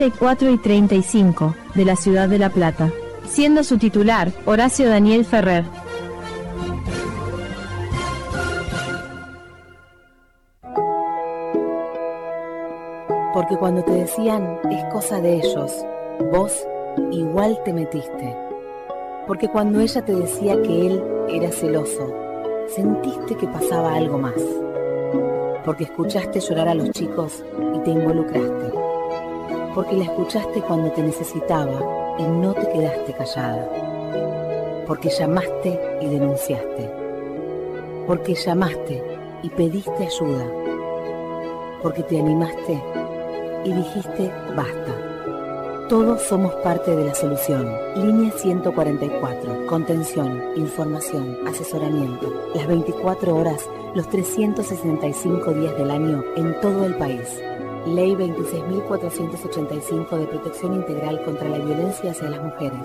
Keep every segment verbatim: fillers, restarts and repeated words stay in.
cuatro y treinta y cinco, de la ciudad de La Plata, siendo su titular, Horacio Daniel Ferrer. Porque cuando te decían, es cosa de ellos, vos igual te metiste. Porque cuando ella te decía que él era celoso, sentiste que pasaba algo más. Porque escuchaste llorar a los chicos y te involucraste. Porque la escuchaste cuando te necesitaba y no te quedaste callada. Porque llamaste y denunciaste. Porque llamaste y pediste ayuda. Porque te animaste y dijiste basta. Todos somos parte de la solución. Línea ciento cuarenta y cuatro. Contención, información, asesoramiento. Las veinticuatro horas, los trescientos sesenta y cinco días del año en todo el país. Ley veintiséis mil cuatrocientos ochenta y cinco de protección integral contra la violencia hacia las mujeres.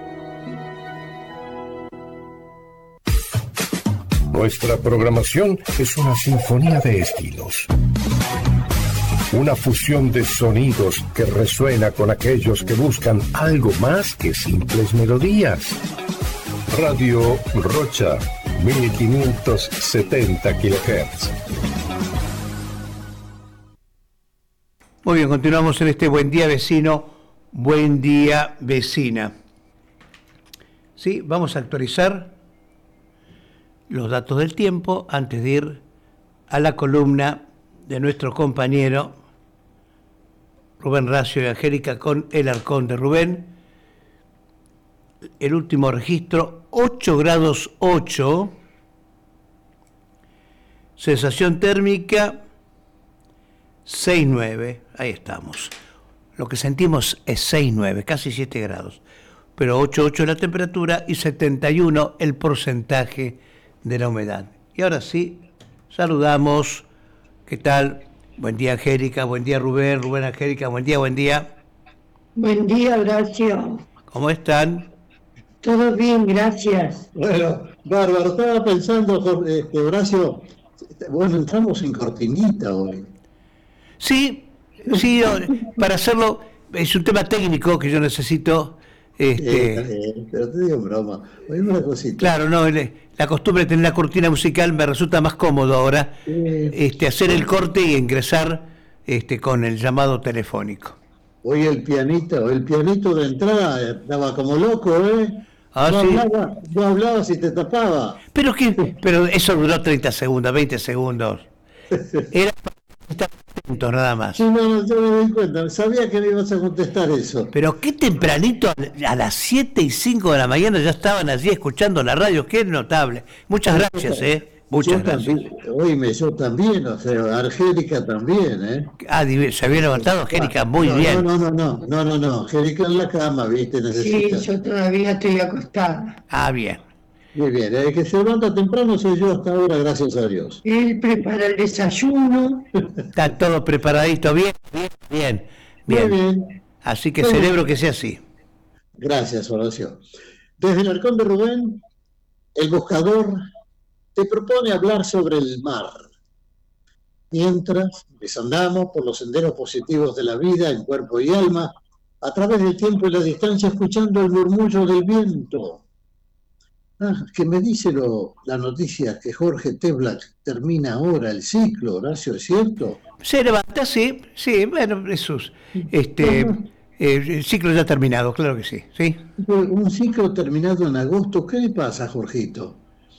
Nuestra programación es una sinfonía de estilos. Una fusión de sonidos que resuena con aquellos que buscan algo más que simples melodías. Radio Rocha, mil quinientos setenta kilohertz. Muy bien, continuamos en este Buen Día Vecino, Buen Día Vecina. Sí, vamos a actualizar los datos del tiempo antes de ir a la columna de nuestro compañero Rubén Racio y Angélica con el Arcón de Rubén. El último registro, ocho grados ocho. Sensación térmica, seis nueve. Ahí estamos. Lo que sentimos es seis nueve, casi siete grados. Pero ocho ocho la temperatura y setenta y uno el porcentaje de la humedad. Y ahora sí, saludamos. ¿Qué tal? Buen día, Angélica. Buen día, Rubén. Rubén, Angélica. Buen día, buen día. Buen día, Horacio. ¿Cómo están? Todo bien, gracias. Bueno, bárbaro. Estaba pensando, este, Horacio, bueno, entramos en cortinita hoy. Sí, sí, para hacerlo, es un tema técnico que yo necesito. Este, eh, eh, pero te digo broma. Oye, una cosita. Claro, no, la costumbre de tener la cortina musical me resulta más cómodo ahora, eh, este, hacer el corte y ingresar este, con el llamado telefónico. Hoy el pianito, el pianito de entrada estaba como loco, ¿eh? Ah, no, sí. hablaba, no hablabas y te tapaba. Pero que, pero eso duró treinta segundos, veinte segundos. Era para estar atento nada más. Sí, no, no, yo me di cuenta, sabía que me ibas a contestar eso. Pero qué tempranito, a las siete y cinco de la mañana ya estaban allí escuchando la radio, qué notable. Muchas gracias, ¿eh? Muchas yo gracias. También, oíme, yo también, o sea, Angélica también, ¿eh? Ah, se había levantado Angélica, muy no, bien. No, no, no, no, no, no, Angélica en la cama, ¿viste? Necesita. Sí, yo todavía estoy acostada. Ah, bien. Muy bien, el que se levanta temprano soy yo hasta ahora, gracias a Dios. Él prepara el desayuno. Está todo preparadito, bien, bien, bien. bien. Muy bien. Así que Muy celebro bien. que sea así. Gracias, Horacio. Desde el Arcón de Rubén, el buscador te propone hablar sobre el mar. Mientras desandamos por los senderos positivos de la vida en cuerpo y alma, a través del tiempo y la distancia, escuchando el murmullo del viento. Ah, que me dice lo, la noticia que Jorge Teblak termina ahora el ciclo, Horacio, ¿es cierto? Se levanta, sí, sí, bueno, Jesús. Este, eh, el ciclo ya ha terminado, claro que sí, sí. Un ciclo terminado en agosto, ¿qué le pasa, Jorgito?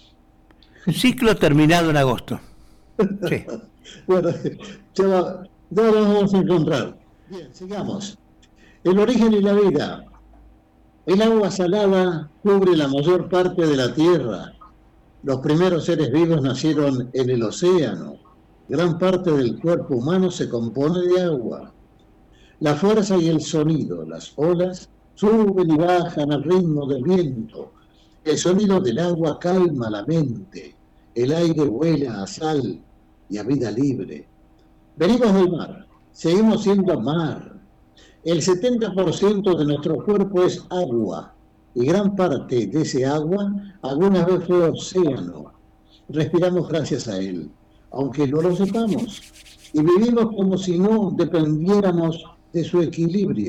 Ciclo terminado en agosto. Sí. Bueno, ya, va, ya lo vamos a encontrar. Bien, sigamos. El origen y la vida. El agua salada cubre la mayor parte de la tierra. Los primeros seres vivos nacieron en el océano. Gran parte del cuerpo humano se compone de agua. La fuerza y el sonido, las olas, suben y bajan al ritmo del viento. El sonido del agua calma la mente. El aire vuela a sal y a vida libre. Venimos del mar, seguimos siendo mar. El setenta por ciento de nuestro cuerpo es agua, y gran parte de ese agua alguna vez fue océano. Respiramos gracias a él, aunque no lo sepamos, y vivimos como si no dependiéramos de su equilibrio.